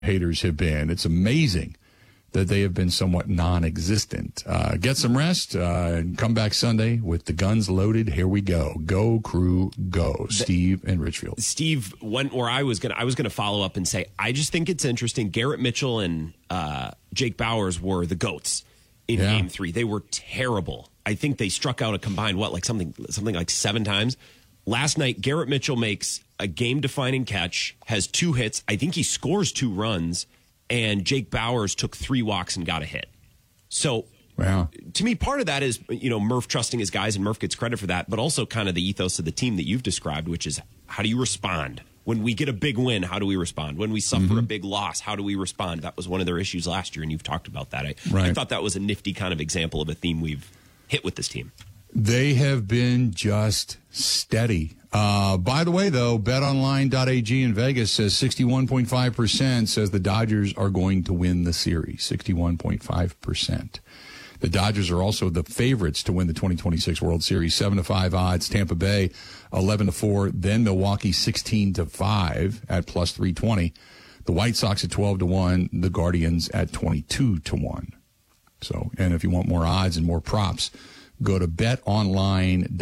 haters have been. It's amazing that they have been somewhat non-existent. Get some rest and come back Sunday with the guns loaded. Here we go. Go, Crew, go. Steve and Richfield. Steve went where I was gonna follow up and say, I just think it's interesting. Garrett Mitchell and Jake Bowers were the GOATs in Game 3. They were terrible. I think they struck out a combined, something like 7 times. Last night, Garrett Mitchell makes a game-defining catch, has 2 hits. I think he scores 2 runs. And Jake Bowers took 3 walks and got a hit. So, to me, part of that is, Murph trusting his guys, and Murph gets credit for that, but also kind of the ethos of the team that you've described, which is, how do you respond? When we get a big win, how do we respond? When we suffer a big loss, how do we respond? That was one of their issues last year, and you've talked about that. I thought that was a nifty kind of example of a theme we've hit with this team. They have been just steady. By the way, though, betonline.ag in Vegas says 61.5% says the Dodgers are going to win the series. 61.5%. The Dodgers are also the favorites to win the 2026 World Series. 7-5 odds. Tampa Bay 11-4. Then Milwaukee 16-5 at plus 320. The White Sox at 12-1. The Guardians at 22-1. So, and if you want more odds and more props, go to betonline.ag.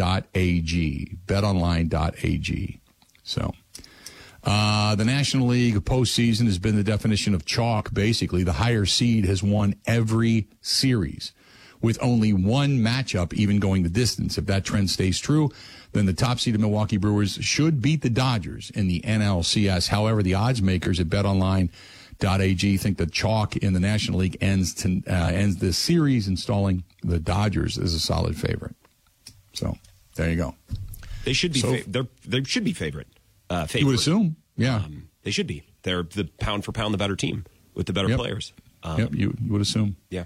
Betonline.ag. So, the National League postseason has been the definition of chalk, basically. The higher seed has won every series, with only one matchup even going the distance. If that trend stays true, then the top seed of Milwaukee Brewers should beat the Dodgers in the NLCS. However, the odds makers at betonline.ag think the chalk in the National League ends this series, installing the Dodgers as a solid favorite. So there you go. They should be. They should be favorite. You would assume, yeah. They should be. They're the pound for pound the better team with the better players. You would assume. Yeah.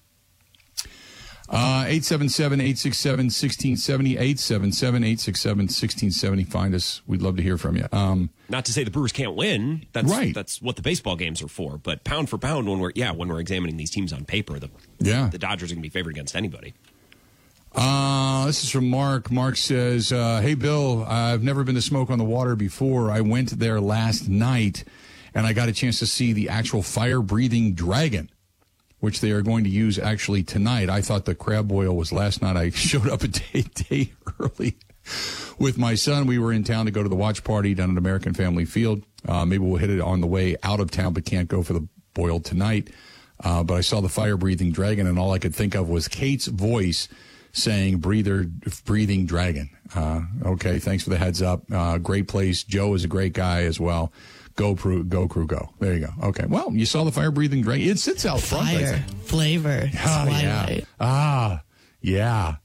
877-867-1670, 877-867-1670. Find us. We'd love to hear from you. Not to say the Brewers can't win. That's right. That's what the baseball games are for. But pound for pound, when we're examining these teams on paper, the Dodgers are going to be favored against anybody. This is from Mark. Mark says, hey, Bill, I've never been to Smoke on the Water before. I went there last night, and I got a chance to see the actual fire-breathing dragon, which they are going to use actually tonight. I thought the crab boil was last night. I showed up a day early with my son. We were in town to go to the watch party down at American Family Field. Maybe we'll hit it on the way out of town, but can't go for the boil tonight. But I saw the fire-breathing dragon, and all I could think of was Kate's voice saying, breathing dragon. Okay, thanks for the heads up. Great place. Joe is a great guy as well. Go, Crew, go. There you go. Okay. Well, you saw the fire-breathing dragon. It sits out front. Fire, flavor, twilight. Yeah.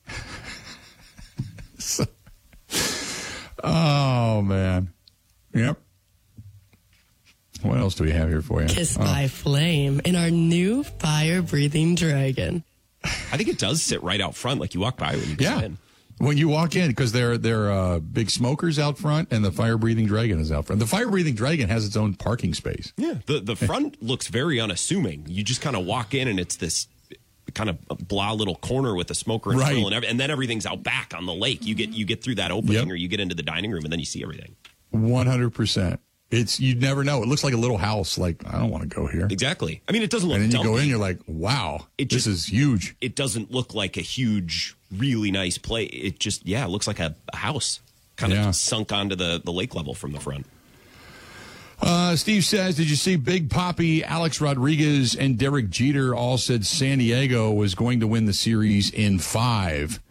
Oh, man. Yep. What else do we have here for you? Kissed by Flame in our new fire-breathing dragon. I think it does sit right out front, like you walk by when you get in. When you walk in, because they're big smokers out front, and the fire-breathing dragon is out front. The fire-breathing dragon has its own parking space. Yeah, the front looks very unassuming. You just kind of walk in, and it's this kind of blah little corner with a smoker and grill, and then everything's out back on the lake. You get through that opening, or you get into the dining room, and then you see everything. 100%. You'd never know. It looks like a little house. Like, I don't want to go here. Exactly. I mean, it doesn't look. And then dumpy. You go in, you're like, wow, this is huge. It doesn't look like a huge, really nice place. It just, it looks like a house, kind of sunk onto the lake level from the front. Steve says, did you see Big Papi, Alex Rodriguez, and Derek Jeter all said San Diego was going to win the series in 5?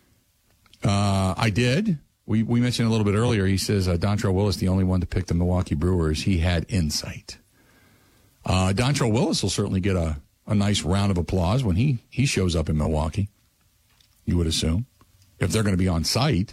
I did. We mentioned a little bit earlier. He says Dontrelle Willis, the only one to pick the Milwaukee Brewers. He had insight. Dontrelle Willis will certainly get a nice round of applause when he shows up in Milwaukee, you would assume, if they're going to be on site.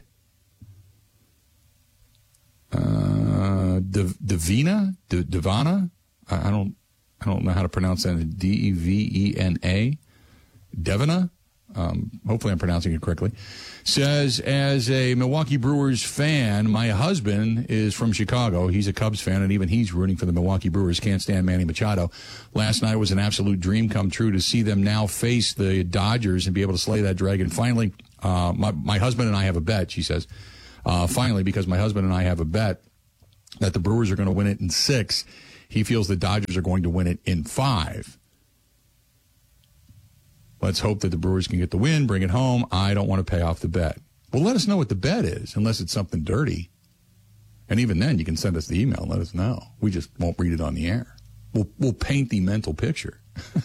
Devina? I don't know how to pronounce that. Devena? Devina? Hopefully I'm pronouncing it correctly. Says, as a Milwaukee Brewers fan, my husband is from Chicago. He's a Cubs fan, and even he's rooting for the Milwaukee Brewers. Can't stand Manny Machado. Last night was an absolute dream come true to see them now face the Dodgers and be able to slay that dragon. Finally, my husband and I have a bet, she says. Finally, because my husband and I have a bet that the Brewers are going to win it in 6. He feels the Dodgers are going to win it in 5. Let's hope that the Brewers can get the win, bring it home. I don't want to pay off the bet. Well, let us know what the bet is, unless it's something dirty. And even then, you can send us the email and let us know. We just won't read it on the air. We'll paint the mental picture.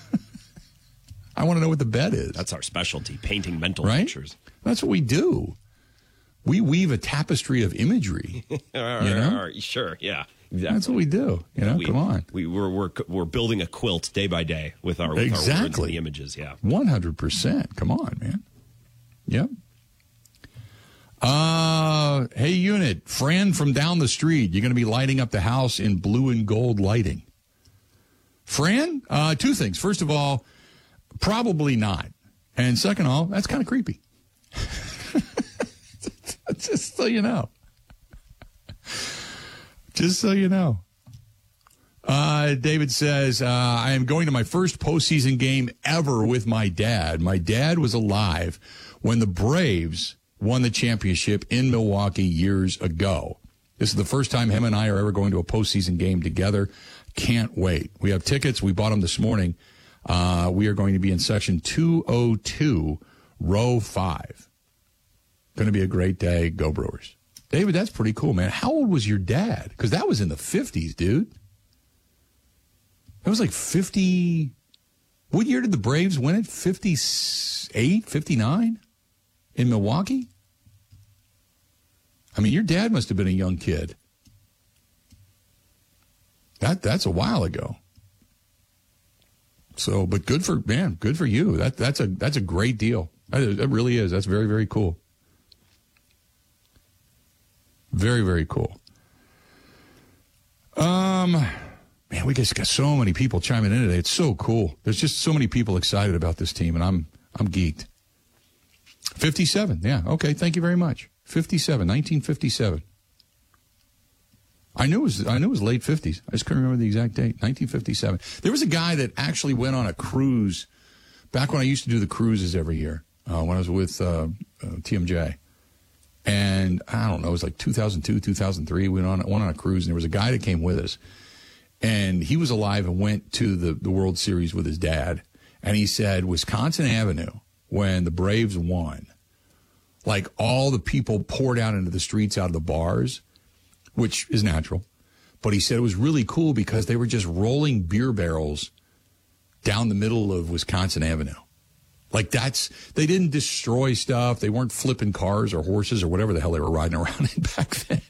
I want to know what the bet is. That's our specialty, painting mental pictures. That's what we do. We weave a tapestry of imagery. Sure, yeah. Exactly. That's what we do. Come on. We're building a quilt day by day with our words and the images. Yeah, 100%. Come on, man. Yep. Hey, unit, Fran from down the street. You're going to be lighting up the house in blue and gold lighting. Fran, 2 things. First of all, probably not. And second of all, that's kind of creepy. Just so you know. Just so you know. David says, I am going to my first postseason game ever with my dad. My dad was alive when the Braves won the championship in Milwaukee years ago. This is the first time him and I are ever going to a postseason game together. Can't wait. We have tickets. We bought them this morning. We are going to be in section 202, row 5. Going to be a great day. Go Brewers. David, that's pretty cool, man. How old was your dad? Because that was in the 50s, dude. That was like 50. What year did the Braves win it? 58, 59 in Milwaukee? I mean, your dad must have been a young kid. That's a while ago. So, but good for you. That's a great deal. That really is. That's very, very cool. Very, very cool. Man, we just got so many people chiming in today. It's so cool. There's just so many people excited about this team, and I'm geeked. 57, yeah. Okay, thank you very much. 57, 1957. I knew it was late 50s. I just couldn't remember the exact date. 1957. There was a guy that actually went on a cruise back when I used to do the cruises every year when I was with TMJ. And I don't know, it was like 2002, 2003. We went on a cruise, and there was a guy that came with us. And he was alive and went to the World Series with his dad. And he said Wisconsin Avenue, when the Braves won, like all the people poured out into the streets out of the bars, which is natural. But he said it was really cool because they were just rolling beer barrels down the middle of Wisconsin Avenue. Like they didn't destroy stuff. They weren't flipping cars or horses or whatever the hell they were riding around in back then.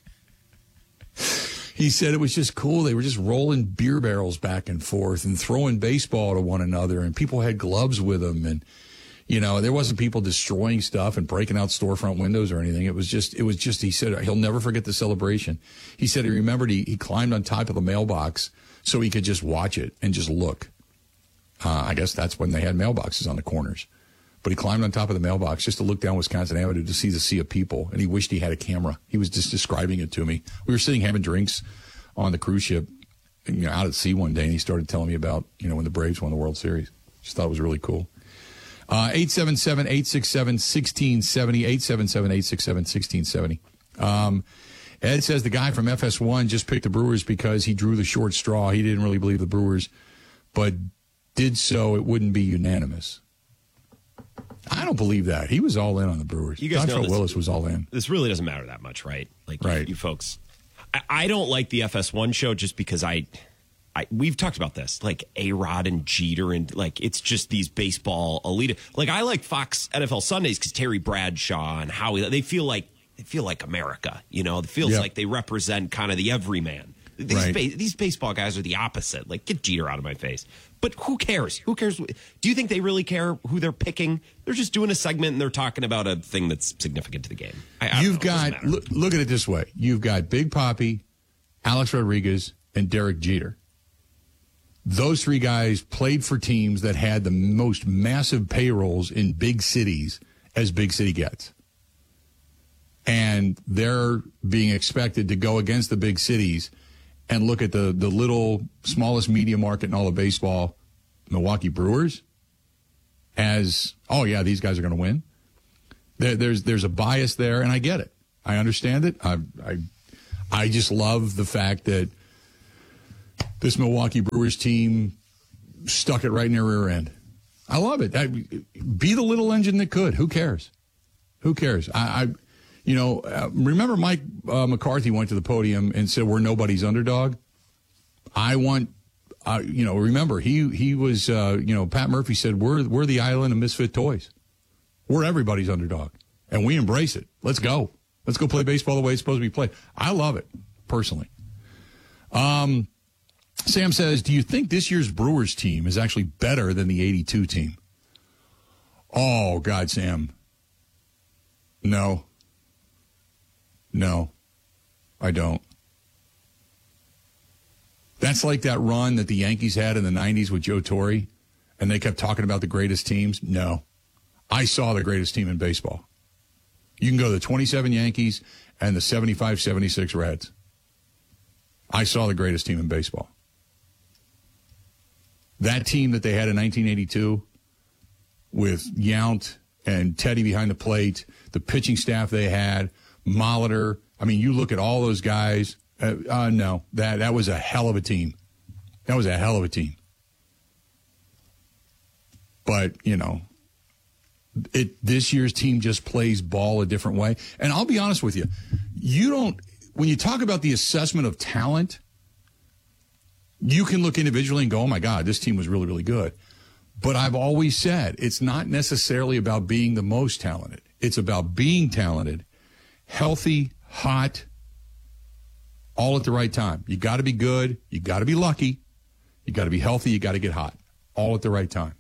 He said it was just cool. They were just rolling beer barrels back and forth and throwing baseball to one another, and people had gloves with them. And, there wasn't people destroying stuff and breaking out storefront windows or anything. It was just, he said he'll never forget the celebration. He said he remembered he climbed on top of the mailbox so he could just watch it and just look. I guess that's when they had mailboxes on the corners. But he climbed on top of the mailbox just to look down Wisconsin Avenue to see the sea of people, and he wished he had a camera. He was just describing it to me. We were sitting having drinks on the cruise ship out at sea one day, and he started telling me about, when the Braves won the World Series. Just thought it was really cool. 877-867-1670, 877-867-1670. Ed says the guy from FS1 just picked the Brewers because he drew the short straw. He didn't really believe the Brewers, but did so it wouldn't be unanimous. I don't believe that. He was all in on the Brewers. You guys know Willis was all in. This really doesn't matter that much, right? Like, right. You folks. I don't like the FS1 show just because we've talked about this, like A-Rod and Jeter, and like it's just these baseball elite. Like, I like Fox NFL Sundays because Terry Bradshaw and Howie, they feel like America. It feels like they represent kind of the everyman. These baseball guys are the opposite. Like, get Jeter out of my face. But who cares? Who cares? Do you think they really care who they're picking? They're just doing a segment and they're talking about a thing that's significant to the game. Look at it this way. You've got Big Papi, Alex Rodriguez, and Derek Jeter. Those three guys played for teams that had the most massive payrolls in big cities as big city gets. And they're being expected to go against the big cities and look at the little, smallest media market in all of baseball, Milwaukee Brewers, as, oh, yeah, these guys are going to win. There's a bias there, and I get it. I understand it. I just love the fact that this Milwaukee Brewers team stuck it right in their rear end. I love it. Be the little engine that could. Who cares? Who cares? Remember Mike McCarthy went to the podium and said, we're nobody's underdog. Remember he was, Pat Murphy said, we're the island of misfit toys. We're everybody's underdog, and we embrace it. Let's go. Let's go play baseball the way it's supposed to be played. I love it, personally. Sam says, do you think this year's Brewers team is actually better than the 82 team? Oh, God, Sam. No, I don't. That's like that run that the Yankees had in the 90s with Joe Torre, and they kept talking about the greatest teams. No, I saw the greatest team in baseball. You can go to the 27 Yankees and the 75-76 Reds. I saw the greatest team in baseball. That team that they had in 1982 with Yount and Teddy behind the plate, the pitching staff they had, Molitor. I mean, you look at all those guys. No, that was a hell of a team. That was a hell of a team. But, this year's team just plays ball a different way. And I'll be honest with you, when you talk about the assessment of talent, you can look individually and go, oh, my God, this team was really, really good. But I've always said it's not necessarily about being the most talented. It's about being talented, healthy, hot, all at the right time. You got to be good. You got to be lucky. You got to be healthy. You got to get hot, all at the right time.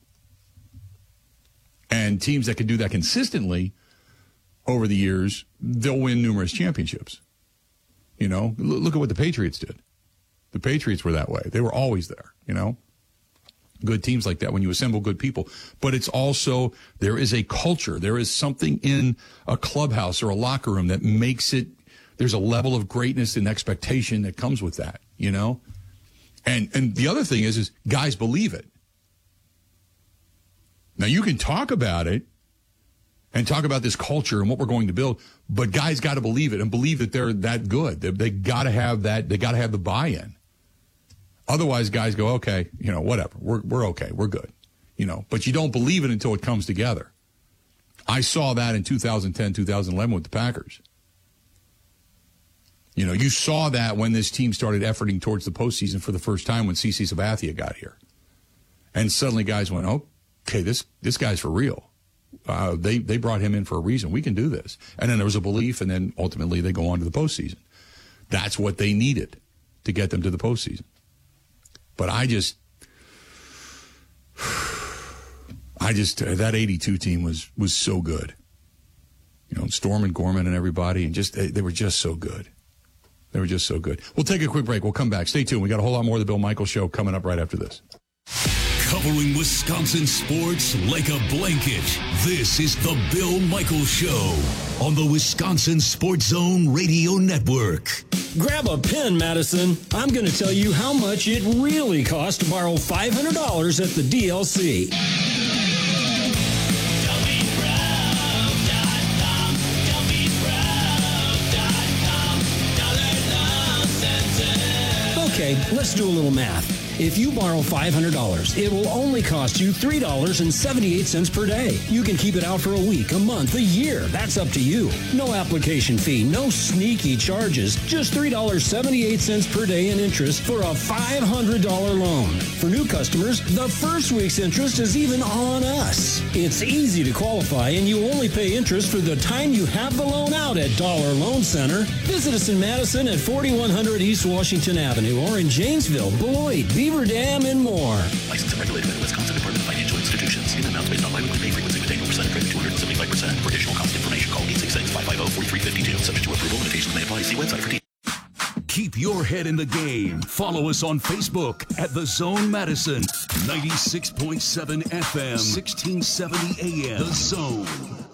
And teams that can do that consistently over the years, they'll win numerous championships. Look at what the Patriots did. The Patriots were that way. They were always there, Good teams like that when you assemble good people. But it's also, there is a culture. There is something in a clubhouse or a locker room that makes it, there's a level of greatness and expectation that comes with that, And the other thing is guys believe it. Now, you can talk about it and talk about this culture and what we're going to build, but guys got to believe it and believe that they're that good. They got to have that. They got to have the buy-in. Otherwise, guys go, okay, whatever. We're okay. We're good. But you don't believe it until it comes together. I saw that in 2010, 2011 with the Packers. You saw that when this team started efforting towards the postseason for the first time when CeCe Sabathia got here. And suddenly guys went, oh, okay, this guy's for real. They brought him in for a reason. We can do this. And then there was a belief, and then ultimately they go on to the postseason. That's what they needed to get them to the postseason. But that 82 team was so good. Storm and Gorman and everybody, and they were just so good. They were just so good. We'll take a quick break. We'll come back. Stay tuned. We got a whole lot more of the Bill Michaels Show coming up right after this. Covering Wisconsin sports like a blanket. This is the Bill Michaels Show on the Wisconsin Sports Zone Radio Network. Grab a pen, Madison. I'm going to tell you how much it really costs to borrow $500 at the DLC. Okay, let's do a little math. If you borrow $500, it will only cost you $3.78 per day. You can keep it out for a week, a month, a year. That's up to you. No application fee, no sneaky charges. Just $3.78 per day in interest for a $500 loan. For new customers, the first week's interest is even on us. It's easy to qualify, and you only pay interest for the time you have the loan out at Dollar Loan Center. Visit us in Madison at 4100 East Washington Avenue or in Janesville, Beloit, Beaver Dam, and more. Licensed and regulated by the Wisconsin Department of Financial Institutions. In amounts based on biweekly pay frequency with annual percent credit 275%. For additional cost information, call 866-550-4352. Subject to approval. Limitations may apply. See website for details. Keep your head in the game. Follow us on Facebook at The Zone Madison. 96.7 FM, 1670 AM. The Zone.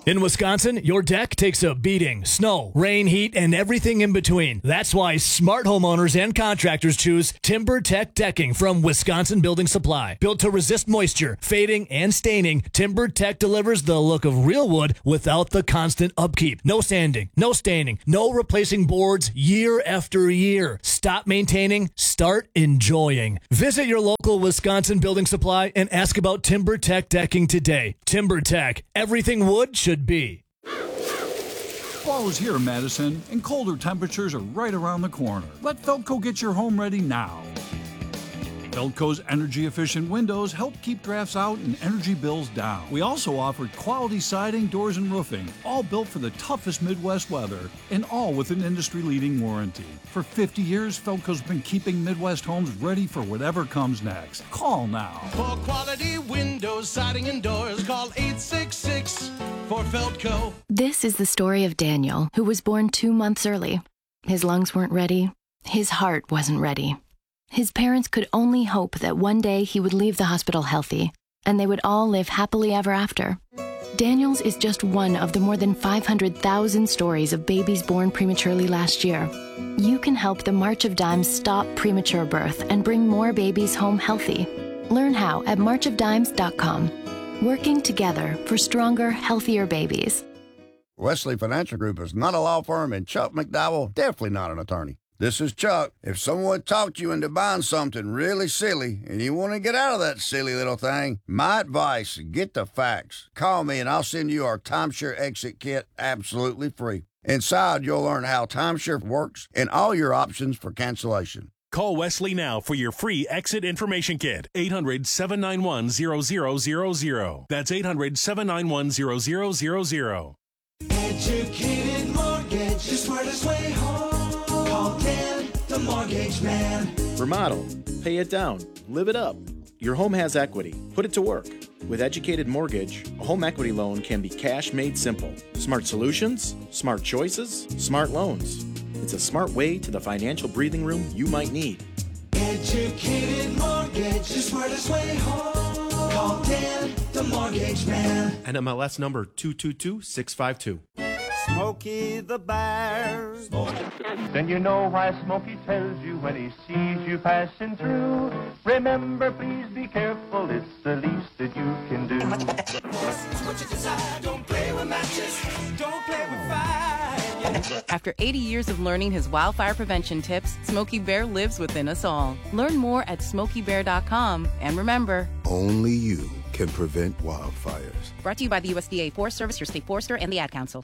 In Wisconsin, your deck takes a beating. Snow, rain, heat, and everything in between. That's why smart homeowners and contractors choose TimberTech Decking from Wisconsin Building Supply. Built to resist moisture, fading, and staining, TimberTech delivers the look of real wood without the constant upkeep. No sanding, no staining, no replacing boards year after year. Stop maintaining, start enjoying. Visit your local Wisconsin Building Supply and ask about TimberTech Decking today. TimberTech, everything wood should be. Fall is here, Madison, and colder temperatures are right around the corner. Let Feldco get your home ready now. Feldco's energy-efficient windows help keep drafts out and energy bills down. We also offer quality siding, doors, and roofing, all built for the toughest Midwest weather, and all with an industry-leading warranty. For 50 years, Feldco's been keeping Midwest homes ready for whatever comes next. Call now. For quality windows, siding, and doors, call 866 for Feldco. This is the story of Daniel, who was born 2 months early. His lungs weren't ready. His heart wasn't ready. His parents could only hope that one day he would leave the hospital healthy, and they would all live happily ever after. Daniel's is just one of the more than 500,000 stories of babies born prematurely last year. You can help the March of Dimes stop premature birth and bring more babies home healthy. Learn how at marchofdimes.com. Working together for stronger, healthier babies. Wesley Financial Group is not a law firm, and Chuck McDowell definitely not an attorney. This is Chuck. If someone talked you into buying something really silly and you want to get out of that silly little thing, my advice, get the facts. Call me and I'll send you our timeshare exit kit absolutely free. Inside, you'll learn how timeshare works and all your options for cancellation. Call Wesley now for your free exit information kit. 800-791-0000. That's 800-791-0000. Educated Mortgage, the smartest way home. Call Dan, the mortgage man. Remodel, pay it down, live it up. Your home has equity. Put it to work. With Educated Mortgage, a home equity loan can be cash made simple. Smart solutions, smart choices, smart loans. It's a smart way to the financial breathing room you might need. Educated Mortgage, the smartest way home. Call Dan, the mortgage man. NMLS number 222652. Smokey the Bear. Then you know why Smokey tells you when he sees you passing through. Remember, please be careful, it's the least that you can do. What you desire, don't play with matches, don't play with fire. After 80 years of learning his wildfire prevention tips, Smokey Bear lives within us all. Learn more at SmokeyBear.com. And remember, only you can prevent wildfires. Brought to you by the USDA Forest Service, your state forester, and the Ad Council.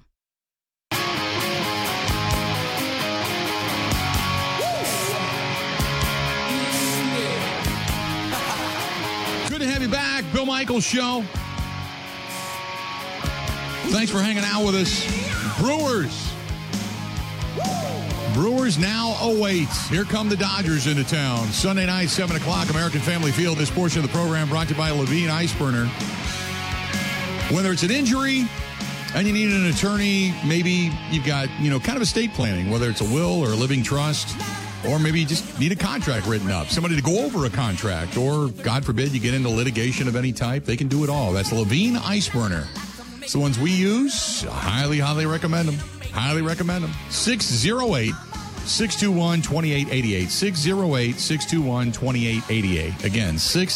Good to have you back. Bill Michaels Show. Thanks for hanging out with us. Brewers now await. Here come the Dodgers into town. Sunday night, 7 o'clock, American Family Field. This portion of the program brought to you by Levine Ice Burner. Whether it's an injury and you need an attorney, maybe you've got, kind of estate planning, whether it's a will or a living trust, or maybe you just need a contract written up, somebody to go over a contract, or, God forbid, you get into litigation of any type. They can do it all. That's Levine Ice Burner. It's the ones we use. Highly, highly recommend them. Highly recommend them. 608-621-2888. 608-621-2888. Again,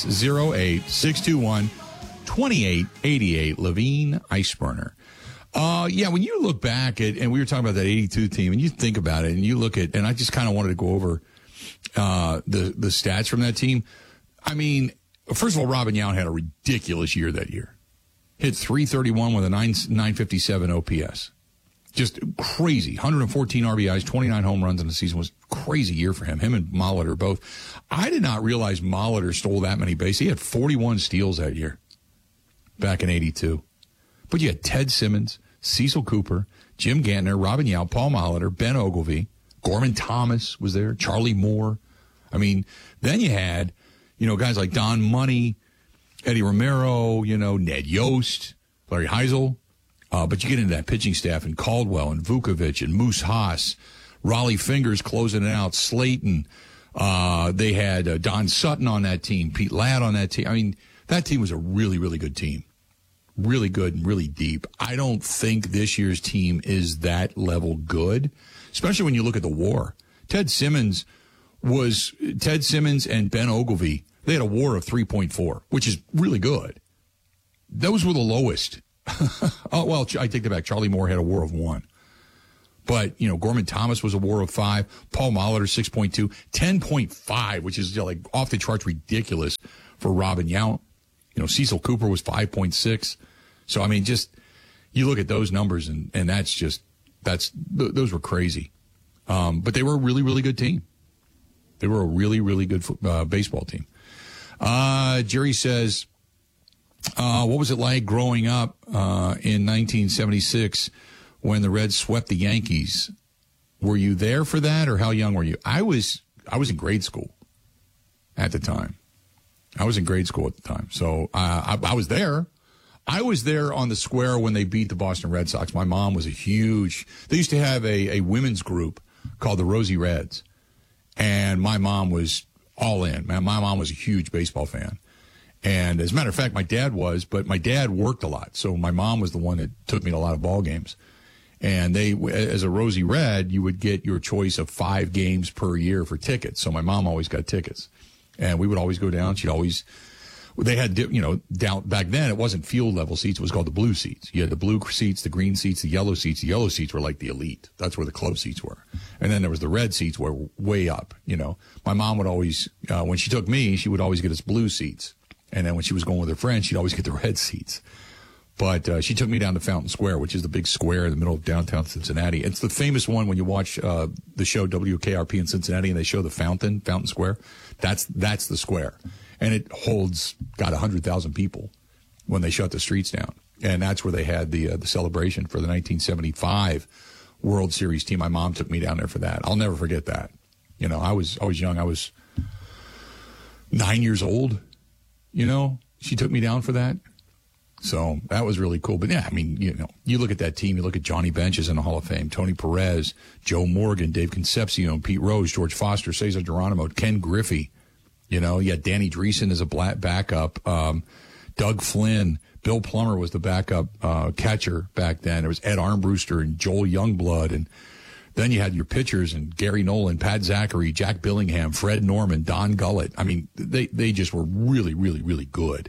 608-621-2888. Levine Ice Burner. When you look back at, and we were talking about that 82 team, and you think about it, and you look at, and I just kind of wanted to go over the stats from that team. I mean, first of all, Robin Yount had a ridiculous year that year. Hit .331 with a 957 OPS. Just crazy. 114 RBIs, 29 home runs in the season. Was a crazy year for him. Him and Molitor both. I did not realize Molitor stole that many bases. He had 41 steals that year back in 82. But you had Ted Simmons, Cecil Cooper, Jim Gantner, Robin Yount, Paul Molitor, Ben Ogilvie, Gorman Thomas was there, Charlie Moore. I mean, then you had, guys like Don Money, Eddie Romero, Ned Yost, Larry Heisel. But you get into that pitching staff and Caldwell and Vukovic and Moose Haas, Raleigh Fingers closing it out, Slayton. They had Don Sutton on that team, Pete Ladd on that team. I mean, that team was a really, really good team. really good and really deep. I don't think this year's team is that level good, especially when you look at the WAR. Ted Simmons and Ben Ogilvie, they had a WAR of 3.4, which is really good. Those were the lowest. Oh, well, I take that back. Charlie Moore had a WAR of 1. But, Gorman Thomas was a WAR of 5. Paul Molitor, 6.2. 10.5, which is like off the charts ridiculous for Robin Yount. Cecil Cooper was 5.6. So, I mean, just you look at those numbers, and those were crazy. But they were a really, really good team. They were a really, really good baseball team. Jerry says, what was it like growing up in 1976 when the Reds swept the Yankees? Were you there for that, or how young were you? I was in grade school at the time. So I was there. I was there on the square when they beat the Boston Red Sox. My mom was they used to have a women's group called the Rosie Reds. And my mom was all in. My mom was a huge baseball fan. And as a matter of fact, my dad was, but my dad worked a lot. So my mom was the one that took me to a lot of ball games. And as a Rosie Red, you would get your choice of 5 games per year for tickets. So my mom always got tickets. And we would always go down. They had, down back then, it wasn't field level seats. It was called the blue seats. You had the blue seats, the green seats, the yellow seats. The yellow seats were like the elite. That's where the club seats were. And then there was the red seats were way up, My mom would always, when she took me, she would always get us blue seats. And then when she was going with her friends, she'd always get the red seats. But she took me down to Fountain Square, which is the big square in the middle of downtown Cincinnati. It's the famous one when you watch the show WKRP in Cincinnati and they show the Fountain Square. That's the square. And it holds, 100,000 people when they shut the streets down. And that's where they had the celebration for the 1975 World Series team. My mom took me down there for that. I'll never forget that. I was young. I was 9 years old. She took me down for that. So that was really cool. But yeah, I mean, you look at that team, you look at Johnny Bench in the Hall of Fame, Tony Perez, Joe Morgan, Dave Concepcion, Pete Rose, George Foster, Cesar Geronimo, Ken Griffey. You had Danny Dreesen as a backup, Doug Flynn, Bill Plummer was the backup catcher back then. There was Ed Armbruster and Joel Youngblood, and then you had your pitchers and Gary Nolan, Pat Zachary, Jack Billingham, Fred Norman, Don Gullett. I mean, they just were really, really, really good.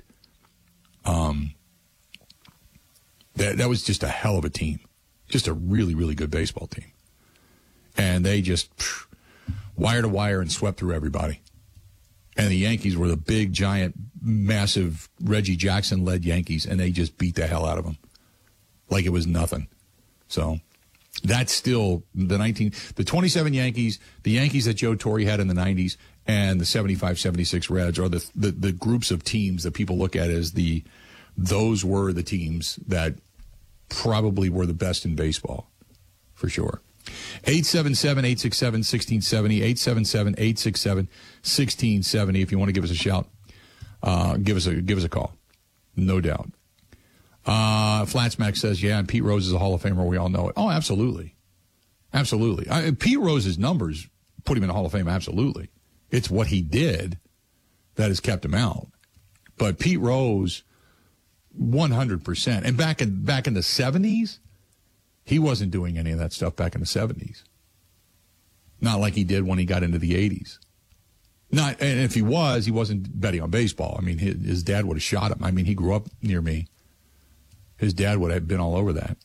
That was just a hell of a team, just a really, really good baseball team, and they just wire to wire and swept through everybody. And the Yankees were the big, giant, massive Reggie Jackson-led Yankees, and they just beat the hell out of them like it was nothing. So that's still the 27 Yankees, the Yankees that Joe Torre had in the 90s, and the 75-76 Reds are the groups of teams that people look at as those were the teams that probably were the best in baseball, for sure. 877-867-1670, 877-867-1670. If you want to give us a shout, give us a call. No doubt. Flatsmack says, yeah, and Pete Rose is a Hall of Famer. We all know it. Oh, absolutely. Absolutely. Pete Rose's numbers put him in the Hall of Fame, absolutely. It's what he did that has kept him out. But Pete Rose, 100%. And back in the 70s, he wasn't doing any of that stuff back in the 70s. Not like he did when he got into the 80s. And if he wasn't betting on baseball. I mean, his dad would have shot him. I mean, he grew up near me. His dad would have been all over that.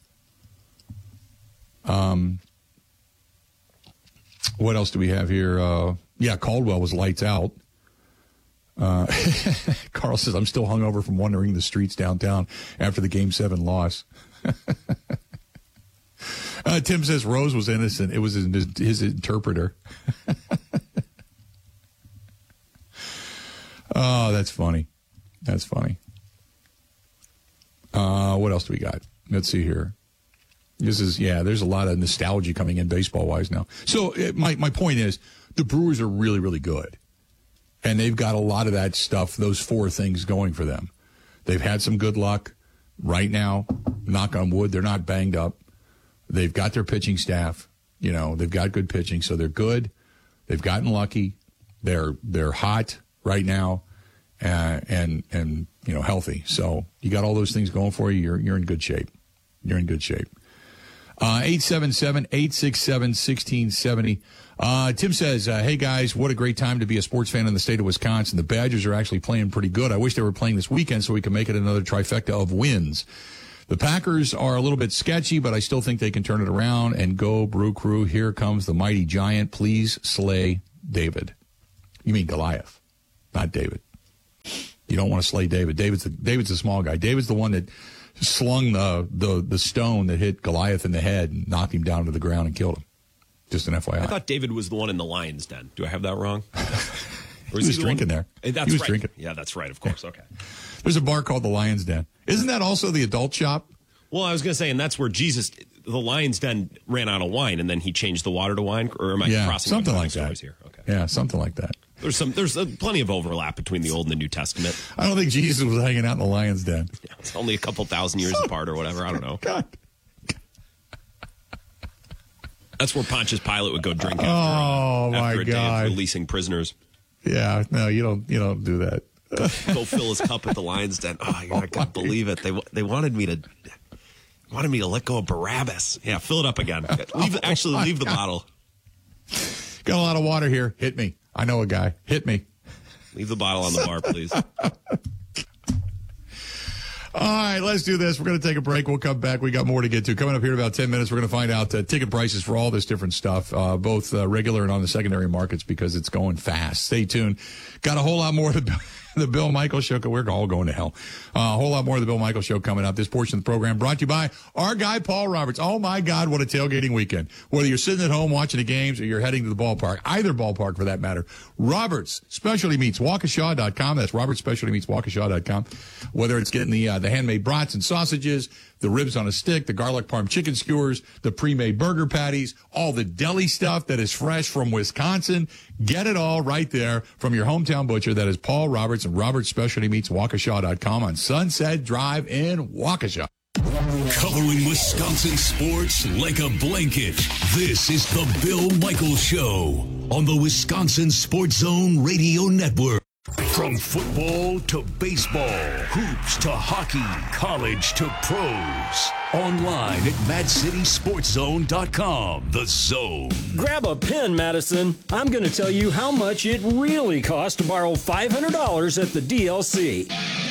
What else do we have here? Caldwell was lights out. Carl says, I'm still hungover from wandering the streets downtown after the Game 7 loss. Tim says Rose was innocent. It was his interpreter. Oh, that's funny. That's funny. What else do we got? Let's see here. There's a lot of nostalgia coming in baseball-wise now. So my point is the Brewers are really, really good. And they've got a lot of that stuff, those 4 things going for them. They've had some good luck right now. Knock on wood, they're not banged up. They've got their pitching staff. They've got good pitching, so they're good. They've gotten lucky. They're hot right now. and healthy. So you got all those things going for you. You're in good shape. You're in good shape. 877-867-1670. Tim says, hey, guys, what a great time to be a sports fan in the state of Wisconsin. The Badgers are actually playing pretty good. I wish they were playing this weekend so we can make it another trifecta of wins. The Packers are a little bit sketchy, but I still think they can turn it around and go Brew Crew. Here comes the mighty giant. Please slay David. You mean Goliath, not David. You don't want to slay David. David's the small guy. David's the one that slung the stone that hit Goliath in the head and knocked him down to the ground and killed him. Just an FYI. I thought David was the one in the lion's den. Do I have that wrong? Or he was drinking there. That's he was right. drinking. Yeah, that's right. Of course. Okay. There's a bar called the Lion's Den. Isn't that also the adult shop? Well, I was going to say, and that's where Jesus, the Lion's Den, ran out of wine, and then he changed the water to wine. Or am I crossing something like that? Here? Okay. Yeah, something like that. There's plenty of overlap between the Old and the New Testament. I don't think Jesus was hanging out in the Lion's Den. Yeah, it's only a couple thousand years apart or whatever. I don't know. God. That's where Pontius Pilate would go drink after a day of releasing prisoners. Yeah, no, you don't do that. Go fill his cup at the Lion's Den. I can't believe it. They wanted me to let go of Barabbas. Yeah, fill it up again. Leave the bottle. Got a lot of water here. Hit me. I know a guy. Hit me. Leave the bottle on the bar, please. All right, let's do this. We're going to take a break. We'll come back. We got more to get to. Coming up here in about 10 minutes, we're going to find out ticket prices for all this different stuff, both regular and on the secondary markets, because it's going fast. Stay tuned. Got a whole lot more of the Bill Michaels Show. We're all going to hell. A whole lot more of the Bill Michaels Show coming up. This portion of the program brought to you by our guy, Paul Roberts. Oh, my God, what a tailgating weekend. Whether you're sitting at home watching the games or you're heading to the ballpark, either ballpark for that matter, Roberts Specialty Meats, Waukesha.com. That's Roberts Specialty Meats, Waukesha.com. Whether it's getting the handmade brats and sausages, the ribs on a stick, the garlic parm chicken skewers, the pre-made burger patties, all the deli stuff that is fresh from Wisconsin. Get it all right there from your hometown butcher. That is Paul Roberts and Roberts Specialty Meats, Waukesha.com on Sunset Drive in Waukesha. Covering Wisconsin sports like a blanket. This is the Bill Michaels Show on the Wisconsin Sports Zone Radio Network. From football to baseball, hoops to hockey, college to pros. Online at MadCitySportsZone.com. The Zone. Grab a pen, Madison. I'm going to tell you how much it really costs to borrow $500 at the DLC.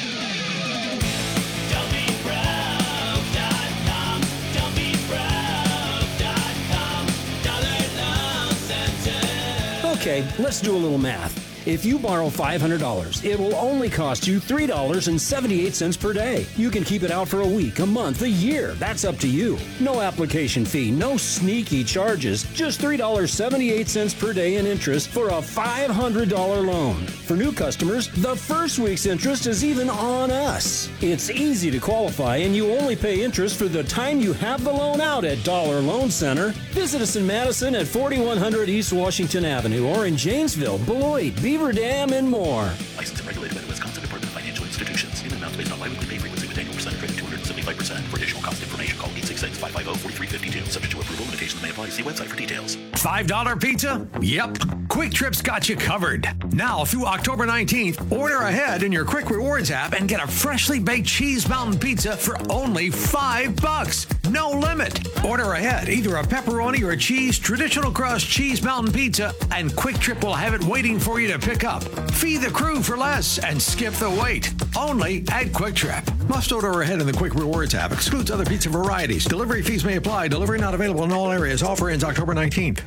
Okay, let's do a little math. If you borrow $500, it will only cost you $3.78 per day. You can keep it out for a week, a month, a year. That's up to you. No application fee, no sneaky charges. Just $3.78 per day in interest for a $500 loan. For new customers, the first week's interest is even on us. It's easy to qualify, and you only pay interest for the time you have the loan out at Dollar Loan Center. Visit us in Madison at 4100 East Washington Avenue or in Janesville, Beloit, Beaver Dam, and more. Licensed and regulated by the Wisconsin Department of Financial Institutions. In amounts based on biweekly pay frequency with annual percent credit 275%. For additional cost information, call 866-550-4352. Subject to approval, limitations may apply. See website for details. $5 pizza? Yep. Quick Trip's got you covered. Now through October 19th, order ahead in your Quick Rewards app and get a freshly baked cheese mountain pizza for only $5. No limit. Order ahead, either a pepperoni or a cheese traditional crust cheese mountain pizza, and Quick Trip will have it waiting for you to pick up. Feed the crew for less and skip the wait. Only at Quick Trip. Must order ahead in the Quick Rewards app. Excludes other pizza varieties. Delivery fees may apply. Delivery not available in all areas. Offer ends October 19th.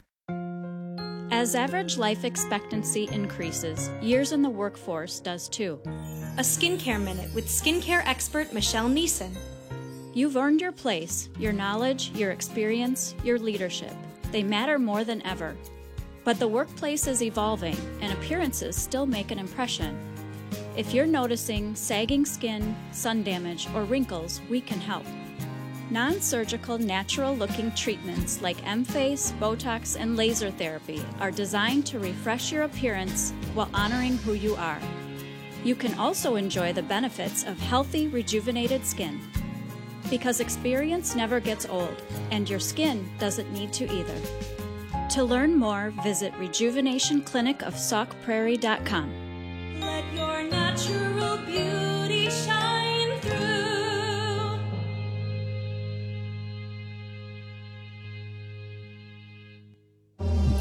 As average life expectancy increases, years in the workforce does too. A Skincare Minute with skincare expert Michelle Neeson. You've earned your place, your knowledge, your experience, your leadership. They matter more than ever. But the workplace is evolving, and appearances still make an impression. If you're noticing sagging skin, sun damage, or wrinkles, we can help. Non-surgical, natural-looking treatments like M-Face, Botox, and laser therapy are designed to refresh your appearance while honoring who you are. You can also enjoy the benefits of healthy, rejuvenated skin. Because experience never gets old, and your skin doesn't need to either. To learn more, visit rejuvenationclinicofsaukprairie.com. Let your natural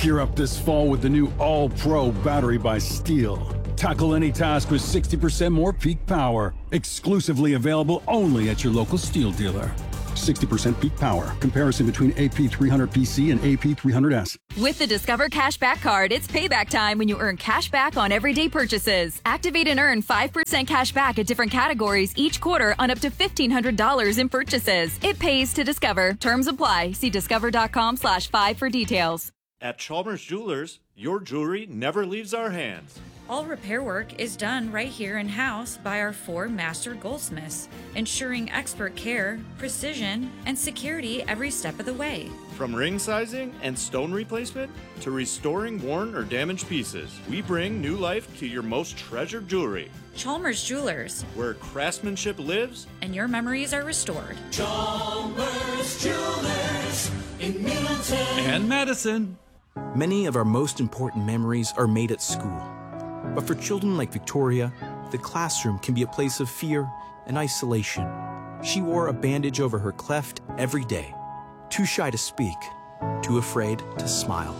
Gear up this fall with the new All-Pro battery by Steel. Tackle any task with 60% more peak power. Exclusively available only at your local Steel dealer. 60% peak power. Comparison between AP300PC and AP300S. With the Discover Cashback Card, it's payback time when you earn cash back on everyday purchases. Activate and earn 5% cash back at different categories each quarter on up to $1,500 in purchases. It pays to Discover. Terms apply. See discover.com/5 for details. At Chalmers Jewelers, your jewelry never leaves our hands. All repair work is done right here in-house by our 4 master goldsmiths, ensuring expert care, precision, and security every step of the way. From ring sizing and stone replacement to restoring worn or damaged pieces, we bring new life to your most treasured jewelry. Chalmers Jewelers, where craftsmanship lives and your memories are restored. Chalmers Jewelers in Middleton and Madison. Many of our most important memories are made at school. But for children like Victoria, the classroom can be a place of fear and isolation. She wore a bandage over her cleft every day, too shy to speak, too afraid to smile.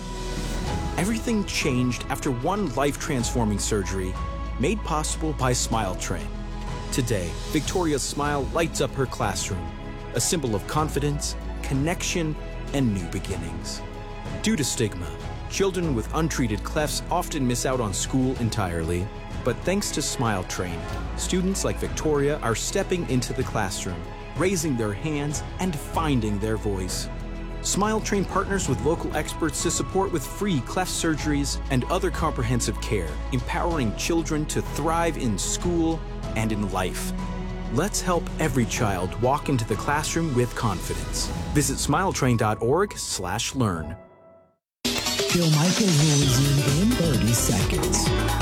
Everything changed after one life-transforming surgery made possible by Smile Train. Today, Victoria's smile lights up her classroom, a symbol of confidence, connection, and new beginnings. Due to stigma, children with untreated clefts often miss out on school entirely. But thanks to Smile Train, students like Victoria are stepping into the classroom, raising their hands, and finding their voice. Smile Train partners with local experts to support with free cleft surgeries and other comprehensive care, empowering children to thrive in school and in life. Let's help every child walk into the classroom with confidence. Visit smiletrain.org/learn. Bill Michaels rolls in 30 seconds.